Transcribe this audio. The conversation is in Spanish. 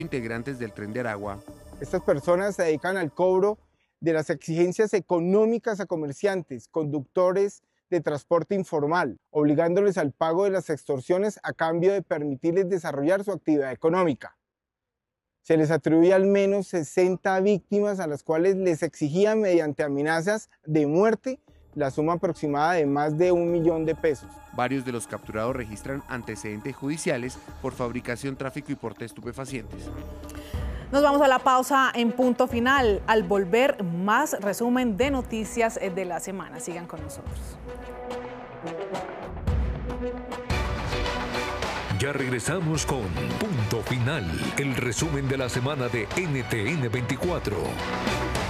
integrantes del Tren de Aragua. Estas personas se dedican al cobro de las exigencias económicas a comerciantes, conductores de transporte informal, obligándoles al pago de las extorsiones a cambio de permitirles desarrollar su actividad económica. Se les atribuye al menos 60 víctimas a las cuales les exigían mediante amenazas de muerte la suma aproximada de más de 1 millón de pesos. Varios de los capturados registran antecedentes judiciales por fabricación, tráfico y porte de estupefacientes. Nos vamos a la pausa en Punto Final. Al volver, más resumen de noticias de la semana. Sigan con nosotros. Ya regresamos con Punto Final, el resumen de la semana de NTN 24.